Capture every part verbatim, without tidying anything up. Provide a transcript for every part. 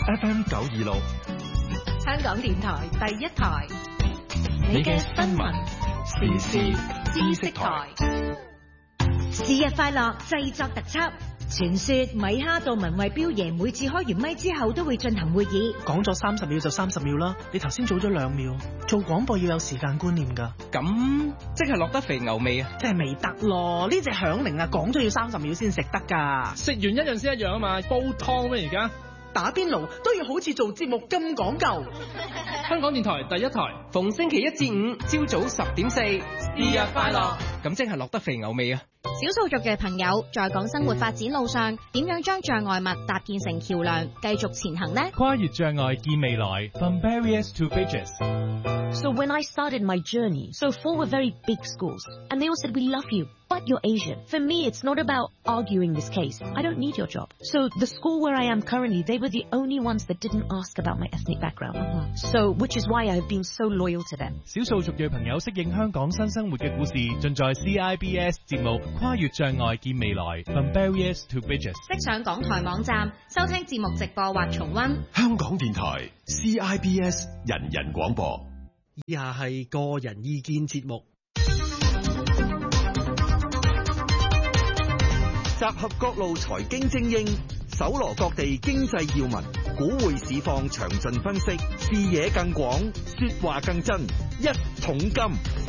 F M 九二六， 香港電台第一台， 你嘅新聞時事知識台。 是日快樂製作特輯。傳說米哈杜文慧標爺每次開完咪之後都會進行會議， 講咗三十秒就三十秒啦，你頭先早咗兩秒。做廣播要有時間觀念㗎。 咁即係落得肥牛味啊？ 即係未得咯，呢隻響鈴啊，講咗要三十秒先食得㗎。 食完一樣先一樣啊嘛，煲湯咩而家？ 打邊爐都要好似做節目咁講究。 香港電台第一台， 逢星期一至五朝早十點四，是日快樂。咁即係落得肥牛味啊！ 少數族嘅朋友在港生活發展路上，點樣將障礙物搭建成橋梁，繼續前行呢？ 跨越障礙見未來 ，From barriers to bridges。 So when I started my journey, so four were very big schools, and they all said, we love you, but you're Asian. For me, it's not about arguing this case. I don't need your job. So the school where I am currently, they were the only ones that didn't ask about my ethnic background. Mm-hmm. So, which is why I've been so loyal to them. 少數族裔朋友適應香港新生活嘅故事，盡在 C I B S 節目《跨越障礙見未來》，From barriers to bridges。 即上港台網站收聽節目直播或重溫。 香港電台 C I B S 人人廣播。 以下係個人意見節目， 集合各路財經精英，搜羅各地經濟要聞，股匯市況詳盡分析，視野更廣，說話更真，一桶金。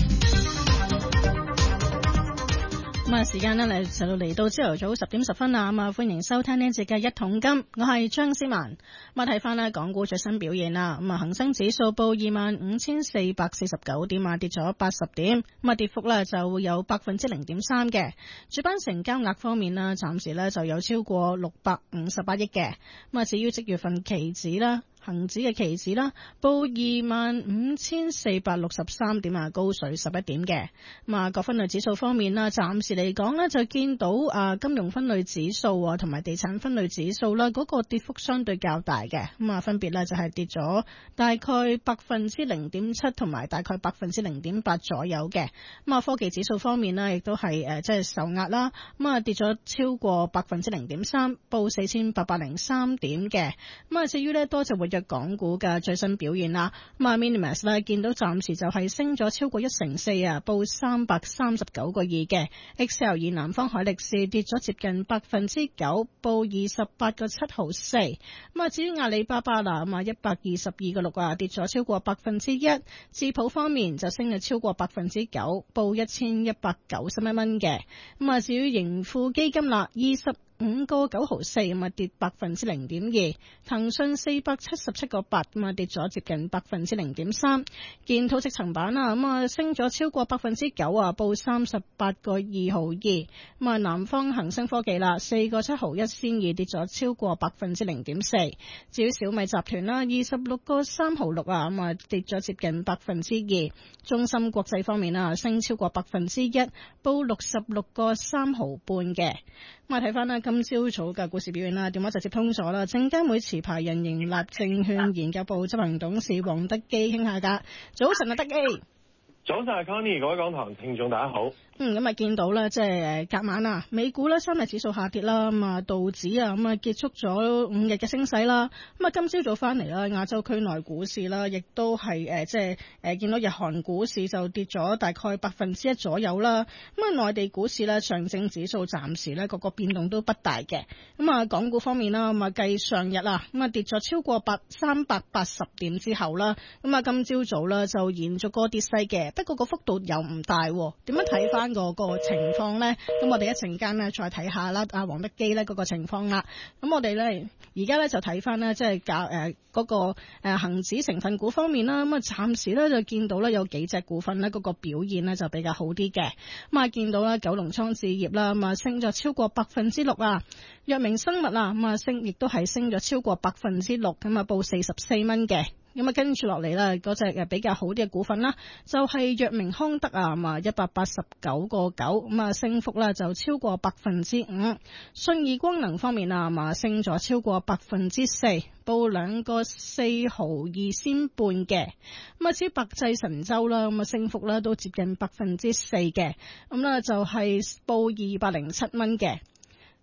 咁啊，時間呢嚟就嚟到朝頭早十點十分啦，咁啊，歡迎收聽呢一節嘅一桶金，我係張思文。咁啊，睇翻呢港股最新表現啦，咁啊，恒生指數報二萬五千四百四十九點啊，跌咗八十點，咁啊，跌幅呢就會有百分之零點三嘅。主板成交額方面呢，暫時呢就有超過六百五十八億嘅。咁啊，至於即月份期指啦，恒指嘅期指啦，報二萬五千四百六十三點啊，高水十一點嘅。咁啊，各分類指數方面啦，暫時嚟講呢，就見到啊金融分類指數啊，同埋地產分類指數啦，嗰個跌幅相對較大嘅。咁啊，分別呢就係跌咗大概百分之零點七，同埋大概百分之零點八左右嘅。咁啊，科技指數方面呢，亦都係誒即係受壓啦。咁啊，跌咗超過百分之零點三，報四千八百零三點嘅。咁啊，至於呢，多隻活躍港股嘅最新表現啦，咁啊 Minimax 咧見到暫時就係升咗超過一成四啊，報三百三十九個二嘅。X L 以南方海力士跌咗接近百分之九，報二十八個七毫四。咁啊，至於阿里巴巴啦，咁啊一百二十二個六啊，跌咗超過百分之一。智譜方面就升咗超過百分之九，報一千一百九十一蚊嘅。咁啊，至於盈富基金啦，二十五個九毫四，咁啊跌百分之零點二。騰訊四百七十七個八，咁啊跌咗接近百分之零點三。建滔積層板啊，咁啊升咗超過百分之九啊，報三十八個二毫二。咁啊南方恒生科技啦，四個七毫一先二，跌咗超過百分之零點四。至於小米集團啦，二十六個三毫六啊，咁啊跌咗接近百分之二。中芯國際方面啊，升超過百分之一，報六十六個三毫半嘅。咁啊睇翻啦，今朝早嘅股市表現啦，電話就接通咗啦。證監會持牌人盈立證券研究部執行董事黃德基傾下偈。早晨啊，德基。 早晨啊 Connie，各位港台聽眾大家好。 嗯，咁啊見到咧，即係誒，隔晚啊，美股咧三日指數下跌啦，咁啊道指啊，咁啊結束咗五日嘅升勢啦。咁啊今朝早翻嚟啦，亞洲區內股市啦，亦都係誒，即係誒見到日韓股市就跌咗大概百分之一左右啦。咁啊內地股市咧，上證指數暫時咧個個變動都不大嘅。咁啊港股方面啦，咁啊計上日啊，咁啊跌咗超過百三百八十點之後啦，咁啊今朝早咧就延續個跌勢嘅，不過個幅度又唔大。點樣睇翻個個情況呢？咁我哋一陣間呢再睇下啦，阿黃德基呢嗰個情況啦。咁我哋呢而家呢就睇翻呢，即係教誒嗰個誒恒指成分股方面啦。咁啊暫時呢就見到呢有幾隻股份呢嗰個表現呢就比較好啲嘅。咁啊見到啦九龍倉置業啦，咁啊升咗超過百分之六啊。藥明生物啊，咁啊升亦都係升咗超過百分之六，咁啊報四十四蚊嘅。咁啊，跟住落嚟啦，嗰隻誒比較好啲嘅股份啦，就係藥明康德啊，咁啊一百八十九個九，咁啊升幅啦就超過百分之五。信義光能方面啊，咁啊升咗超過百分之四，報兩個四毫二仙半嘅。咁啊至於百濟神州啦，咁啊升幅啦都接近百分之四嘅，咁啦就係報二百零七蚊嘅。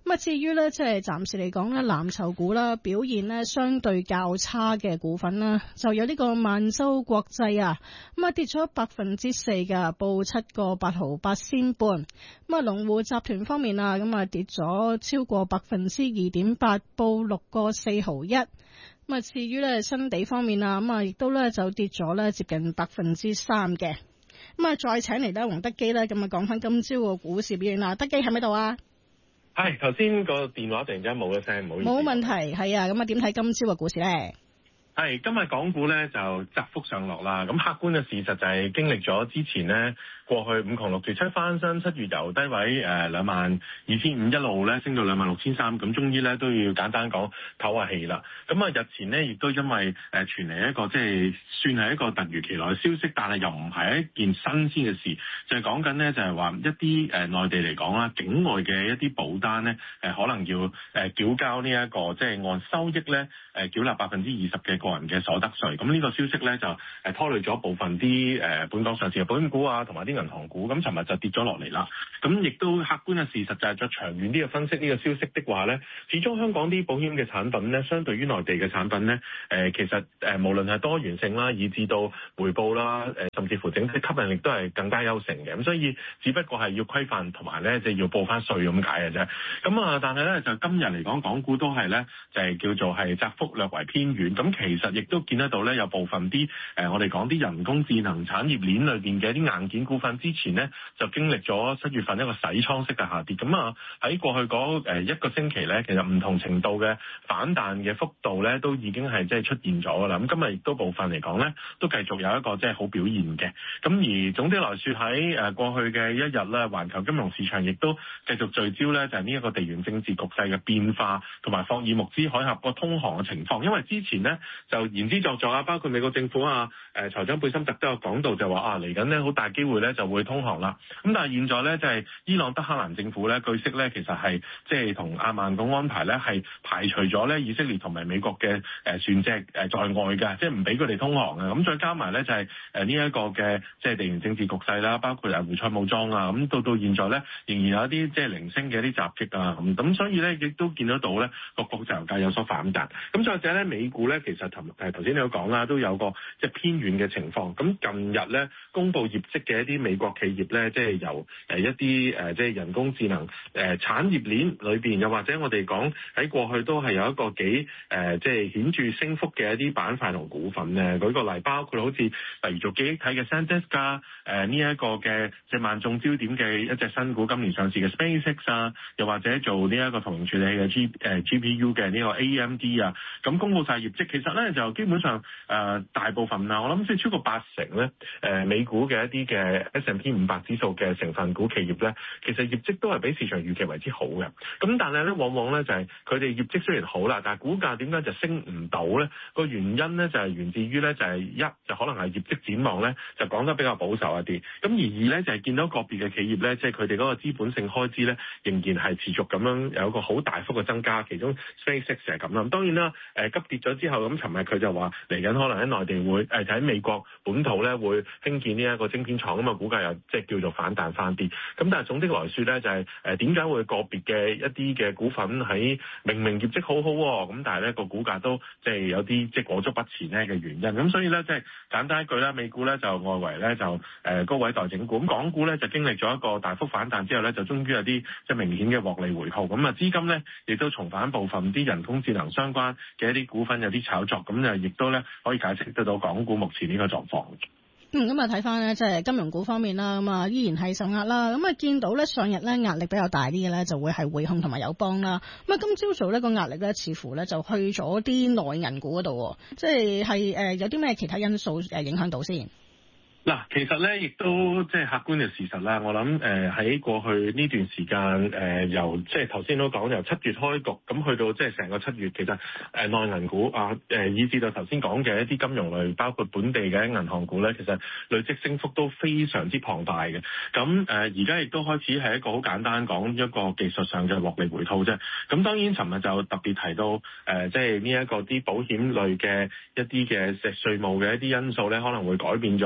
咁啊，至於咧，即係暫時嚟講咧，藍籌股啦，表現咧相對較差嘅股份啦，就有呢個萬洲國際啊，咁啊跌咗百分之四㗎，報七個八毫八仙半。咁啊，龍湖集團方面啊，咁啊跌咗超過百分之二點八，報六個四毫一。咁啊，至於咧新地方面啊，咁啊亦都咧就跌咗咧接近百分之三嘅。咁啊，再請嚟咧黃德基咧，咁啊講翻今朝個股市表現啦。德基喺咪度啊？ 係，頭先個電話突然間冇咗聲，唔好意思。 冇問題，係啊，咁啊點睇今朝個股市咧？ 係，今日港股咧就窄幅上落啦。咁客觀嘅事實就係經歷咗之前呢過去五窮六絕七翻身，七月由低位誒兩萬二千五一路咧升到兩萬六千三，咁終於咧都要簡單講唞下氣啦。咁啊日前呢亦都因為誒傳嚟一個即係算係一個突如其來嘅消息，但係又唔係一件新鮮嘅事，就係講緊呢就係話一啲誒內地嚟講啦，境外嘅一啲保單咧誒可能要誒繳交呢一個即係按收益咧誒繳納百分之二十嘅個人嘅所得稅。咁呢個消息咧就誒拖累咗部分啲誒本港上市嘅保險股啊，同埋啲銀行股，咁尋日就跌咗落嚟啦。咁亦都客觀嘅事實就係再長遠啲嘅分析呢個消息的話咧，始終香港啲保險嘅產品咧，相對於內地嘅產品咧，誒其實誒無論係多元性啦，以至到回報啦，誒甚至乎整體吸引力都係更加優勝嘅。咁所以只不過係要規範同埋咧，即係要報翻稅咁解嘅啫。咁啊，但係咧就今日嚟講，港股都係咧就係叫做係窄幅略為偏遠。咁其實亦都見得到咧，有部分啲誒我哋講啲人工智能產業鏈裏邊嘅一啲硬件股份之前呢就經歷咗七月份一個洗倉式嘅下跌，咁啊喺過去嗰誒一個星期咧，其實唔同程度嘅反彈嘅幅度咧，都已經係即係出現咗噶啦。咁今日亦都部分嚟講咧，都繼續有一個即係好表現嘅。咁而總的來說喺誒過去嘅一日咧，環球金融市場亦都繼續聚焦咧，就係呢一個地緣政治局勢嘅變化，同埋霍爾木茲海峽個通航嘅情況。因為之前呢就言之鑿鑿啊，包括美國政府啊、誒財長貝森特都有講到，就話啊嚟緊呢好大機會咧就會通航啦。咁但係現在咧就係伊朗德黑蘭政府咧，據悉咧其實係即係同阿曼個安排咧係排除咗咧以色列同埋美國嘅誒船隻誒在外嘅，即係唔俾佢哋通航嘅。咁再加埋咧就係誒呢一個嘅即係地緣政治局勢啦，包括誒胡塞武裝啊，咁到到現在咧仍然有一啲即係零星嘅一啲襲擊啊，咁咁所以咧亦都見得到咧個國際油價有所反彈。咁再者咧美股咧其實頭誒頭先你都講啦，都有個即係偏遠嘅情況。咁近日咧公布業績嘅一啲美國企業咧，即係由誒一啲誒即係人工智能誒產業鏈裏邊，又或者我哋講喺過去都係有一個幾誒即係顯著升幅嘅一啲板塊同股份咧。舉個例，包括好似例如做記憶體嘅 SanDisk 啊，誒呢一個嘅即係萬眾焦點嘅一隻新股今年上市嘅 SpaceX 啊，又或者做呢一個圖形處理嘅 G 誒 G P U 嘅呢個 A M D 啊，咁公布晒業績，其實咧就基本上誒、呃、大部分啊，我諗即係超過八成咧誒、呃、美股嘅一啲嘅 S and P 五百指數嘅成分股企業咧，其實業績都係比市場預期為之好嘅。咁但係咧，往往咧就係佢哋業績雖然好啦，但係股價點解就升唔到咧？個原因咧就係源自於咧就係一就可能係業績展望咧就講得比較保守一啲。咁而二咧就係見到個別嘅企業咧，即係佢哋嗰個資本性開支咧仍然係持續咁樣有一個好大幅嘅增加。其中 SpaceX 係咁啦。咁當然啦，誒急跌咗之後，咁尋日佢就話嚟緊可能喺內地會誒喺美國本土咧會興建呢一個晶片廠，咁啊股價又即係叫做反彈翻啲。咁但係總的來說咧，就係誒點解會個別嘅一啲嘅股份喺明明業績好好喎，咁但係咧個股價都即係有啲即係裹足不前咧嘅原因。咁所以咧即係簡單一句啦，美股咧就外圍咧就誒高位待整固，咁港股咧就經歷咗一個大幅反彈之後咧，就終於有啲即係明顯嘅獲利回吐。咁啊資金咧亦都重返部分啲人工智能相關嘅一啲股份有啲炒作，咁就亦都咧可以解釋得到港股目前呢個狀況。 嗯，咁啊睇翻咧，即係金融股方面啦，咁啊依然係受壓啦。咁啊見到咧上日咧壓力比較大啲嘅咧，就會係匯控同埋友邦啦。咁啊今朝早咧個壓力咧，似乎咧就去咗啲內銀股嗰度，即係係誒有啲咩其他因素誒影響到先？ 嗱，其實咧亦都即係客觀嘅事實啦。我諗誒喺過去呢段時間誒、呃、由即係頭先都講由七月開局，咁去到即係成個七月，其實誒、呃、內銀股啊誒、呃，以至到頭先講嘅一啲金融類，包括本地嘅銀行股咧，其實累積升幅都非常之龐大嘅。咁誒而家亦都開始係一個好簡單講一個技術上嘅獲利回吐啫。咁當然尋日就特別提到誒、呃，即係呢一個啲保險類嘅一啲嘅稅務嘅一啲因素咧，可能會改變咗誒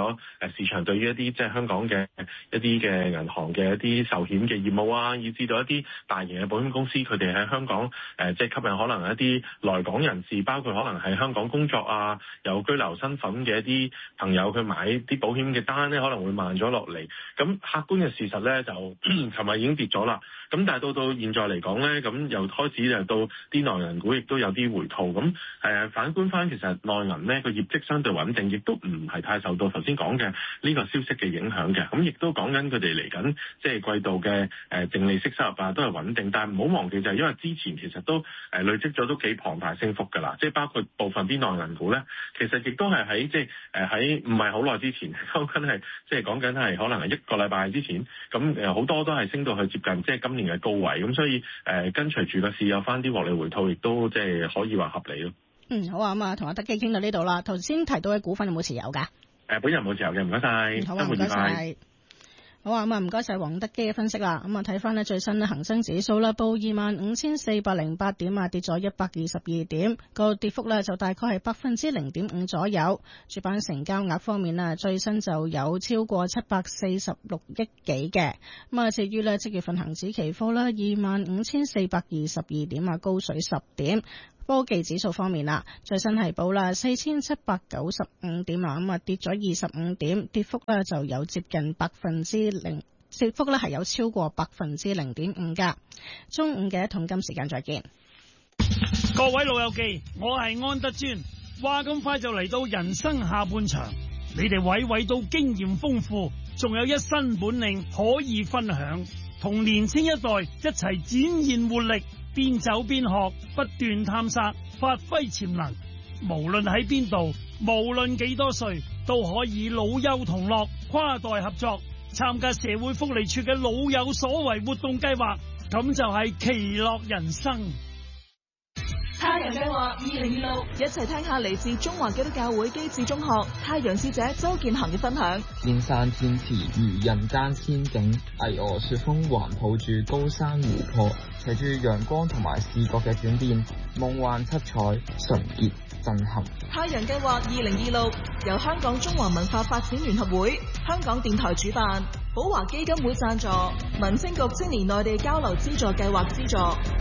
誒市場對於一啲即係香港嘅一啲嘅銀行嘅一啲壽險嘅業務啊，以至到一啲大型嘅保險公司，佢哋喺香港誒即係吸引可能一啲來港人士，包括可能係香港工作啊、有居留身份嘅一啲朋友，佢買啲保險嘅單咧可能會慢咗落嚟。咁客觀嘅事實咧就琴日已經跌咗啦。咁但係到到現在嚟講咧，咁又開始就到啲內銀股亦都有啲回吐。咁誒反觀翻其實內銀咧個業績相對穩定，亦都唔係太受到頭先講嘅呢個消息嘅影響嘅。咁亦都講緊佢哋嚟緊即係季度嘅誒淨利息收入啊都係穩定。但係唔好忘記就係因為之前其實都誒累積咗都幾龐大升幅㗎啦。即係包括部分啲內銀股咧，其實亦都係喺即係誒喺唔係好耐之前，講緊係即係講緊係可能係一個禮拜之前，咁誒好多都係升到去接近即係今年嘅高位。咁所以誒、呃、跟隨住個市有翻啲獲利回吐，亦都即係可以話合理咯。 嗯，好啊，咁啊，同阿德基傾到呢度啦。頭先提到嘅股份有冇持有㗎？誒、 呃，本人冇持有嘅，唔該晒。 好啊，唔該晒。好啊，咁啊，唔該晒黃德基嘅分析啦。咁啊，睇翻呢最新嘅恒生指數啦，報二萬五千四百零八點啊，跌咗一百二十二點，個跌幅呢就大概係百分之零點五左右。主板成交額方面啊，最新就有超過七百四十六億幾嘅。咁啊，至於呢即月份恒指期貨啦，二萬五千四百二十二點啊，高水十點。科技指數方面啦，最新係報啦四千七百九十五點啊，咁啊跌咗二十五點，跌幅咧就有接近百分之零，跌幅咧係有超過百分之零點五噶。中午嘅一桶金時間再見。 各位老友記，我係安德尊，話咁快就嚟到人生下半場，你哋位位都經驗豐富，仲有一身本領可以分享，同年輕一代一齊展現活力。邊走邊學，不斷探索，發揮潛能。無論喺邊度，無論幾多歲，都可以老幼同樂，跨代合作，參加社會福利處嘅老有所為活動計劃，咁就係其樂人生。 太陽計劃二零二六，一齊聽下嚟自中華基督教會基智中學太陽使者周建恒嘅分享。 天山天池如人間仙境，巍峨雪峰環抱住高山湖泊，隨住陽光同埋視覺嘅轉變，夢幻七彩，純潔震撼。 太陽計劃二零二六由香港中華文化發展聯合會、香港電台主辦，寶華基金會贊助，民政局青年內地交流資助計劃資助。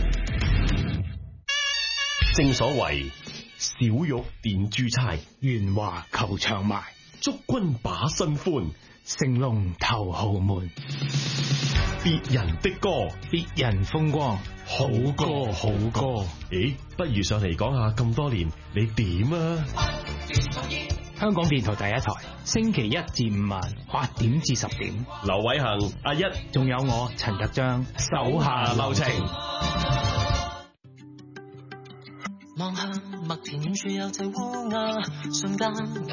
正所謂小玉點珠釵，圓華求長埋，祝君把新歡，成龍頭豪門。別人的歌，別人風光，好歌好歌。咦，不如上嚟講下咁多年你點啊？ 香港電台第一台，星期一至五晚八點至十點。 劉偉恒、阿一， 仲有我陳德章， 手下留情。 望向麥田遠處有隻烏鴉，瞬間